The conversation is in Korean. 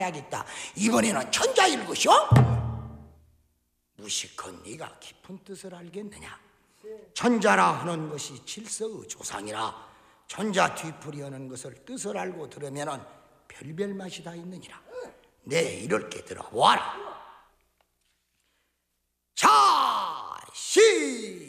해야겠다. 이번에는 천자일 것이오? 무식한 네가 깊은 뜻을 알겠느냐? 천자라 하는 것이 질서의 조상이라 천자 뒤풀이 하는 것을 뜻을 알고 들으면 별별 맛이 다 있느니라. 네, 이렇게 들어보아라. 자,